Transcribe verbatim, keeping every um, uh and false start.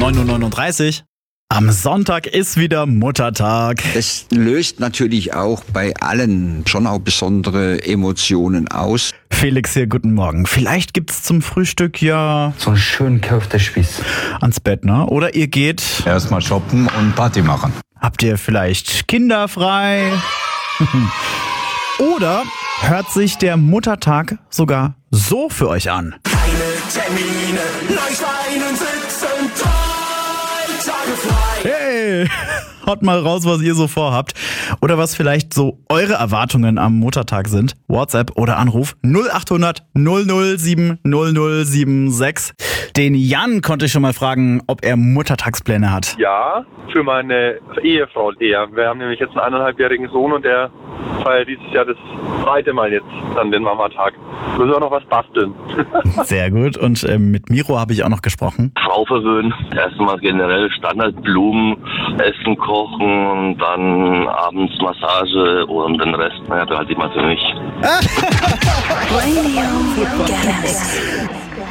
neun Uhr neununddreißig. Am Sonntag ist wieder Muttertag. Das löst natürlich auch bei allen schon auch besondere Emotionen aus. Felix hier, guten Morgen. Vielleicht gibt's zum Frühstück ja so einen schönen Köftespieß ans Bett, ne? Oder ihr geht erstmal shoppen und Party machen. Habt ihr vielleicht Kinder frei? Oder hört sich der Muttertag sogar so für euch an? Keine Termine, Neuschweinen sitzen, drei Tage frei. Hey, haut mal raus, was ihr so vorhabt. Oder was vielleicht so eure Erwartungen am Muttertag sind. WhatsApp oder Anruf null acht hundert null null sieben null null sieben sechs. Den Jan konnte ich schon mal fragen, ob er Muttertagspläne hat. Ja, für meine Ehefrau eher. Wir haben nämlich jetzt einen eineinhalbjährigen Sohn und der feiert dieses Jahr das zweite Mal jetzt an den Mamatag. Müssen wir noch was basteln. Sehr gut. Und äh, mit Miro habe ich auch noch gesprochen. Frau verwöhnen. Erstmal generell Standardblumen, Essen kochen und dann abends Massage und den Rest, naja, behalte ich mal für mich. Radio Gas.